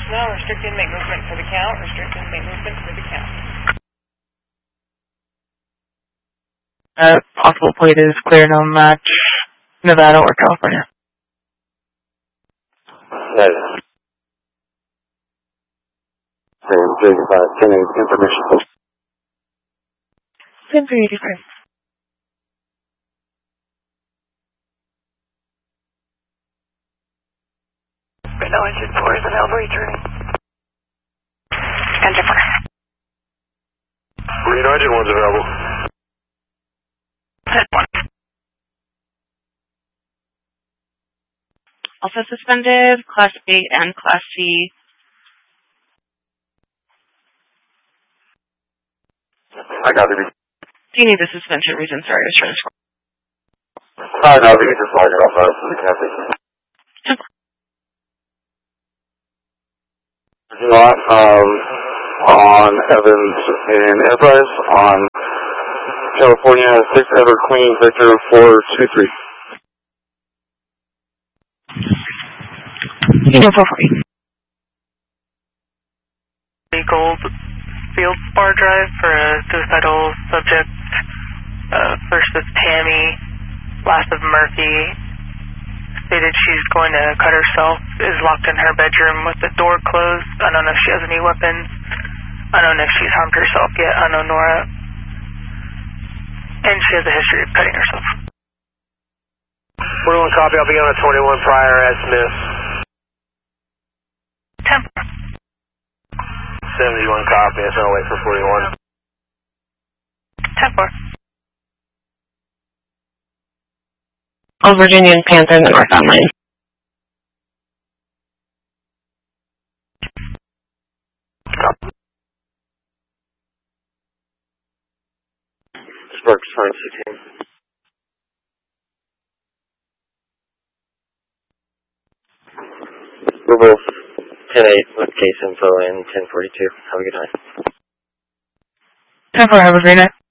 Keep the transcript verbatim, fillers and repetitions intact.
personnel, restrict inmate movement for the count, restrict inmate movement for the count. Uh, possible plate is clear, no match, Nevada or California. That is. Same, eighty-five, ten eight, information post. ten three eighty-five. Right now, engine four is available, returning. Engine four. Reno, engine one's available. one. Also suspended, Class A and Class C. I got it. Do you need the suspension reason? Sorry, I was trying to score. Uh, no, we can just log it off out of the cafe. Not, um, on Evans and Enterprise, on California, six Ever Queen, Victor four two three. No, four forty. Gold Field Spar Drive for a suicidal subject. Uh, first is Tammy, last of Murphy. Stated she's going to cut herself, is locked in her bedroom with the door closed. I don't know if she has any weapons. I don't know if she's harmed herself yet. I know Nora. And she has a history of cutting herself. forty-one copy, I'll be on a twenty-one prior at Smith. ten. seventy-one copy, that's gonna wait for forty-one. ten four. Old Virginia and Panther in the northbound lane. Sparks five sixteen. We're both ten eight with case info and ten forty-two. Have a good night. ten four, have a great night.